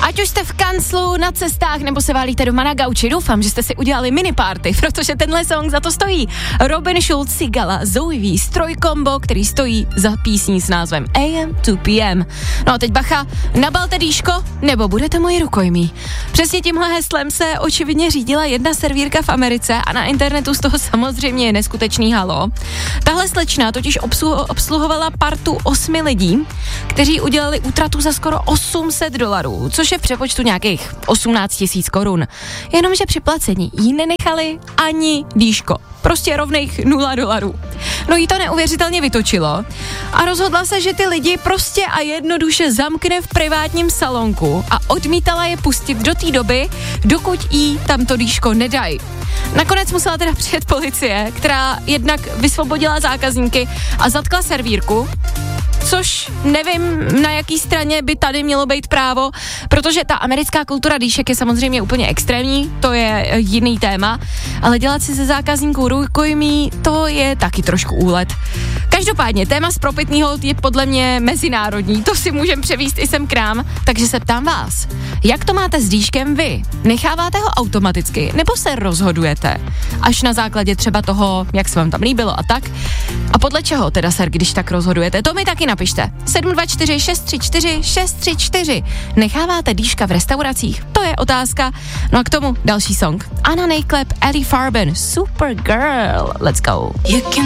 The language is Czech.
Ať už jste v kanclu, na cestách, nebo se válíte doma na gauči, doufám, že jste si udělali mini party, protože tenhle song za to stojí. Robin Schulz, Sigala, Zoe V, Strojkombo, který stojí za písní s názvem AM to PM. No a teď bacha, nabalte dýško, nebo budete moji rukojmí. Přesně tímhle heslem se očividně řídila jedna servírka v Americe a na internetu z toho samozřejmě je neskutečný halo. Tahle slečna totiž obsluhovala partu 8 lidí, kteří udělali útratu za skoro $800, což je v přepočtu nějakých 18 000 korun. Jenomže při placení jí nenechali ani dýško. Prostě rovných $0. No jí to neuvěřitelně vytočilo a rozhodla se, že ty lidi prostě a jednoduše zamkne v privátním salonku a odmítala je pustit do té doby, dokud jí tam to dýško nedají. Nakonec musela teda přijet policie, která jednak vysvobodila zákazníky a zatkla servírku, což nevím, na jaký straně by tady mělo být právo, protože ta americká kultura dýšek je samozřejmě úplně extrémní, to je jiný téma, ale dělat si ze zákazníků rukojmí, to je taky trošku úlet. Každopádně téma z propitného je podle mě mezinárodní, to si můžem převíst i sem k nám, takže se ptám vás, jak to máte s dýškem vy? Necháváte ho automaticky, nebo se rozhodujete? Až na základě třeba toho, jak se vám tam líbilo a tak? A podle čeho teda, ser, když tak rozhodujete? To mi taky napište. 724 634 634. Necháváte dýška v restauracích? To je otázka. No a k tomu další song. Anna Nejklep, Ellie Farben, Supergirl. Let's go.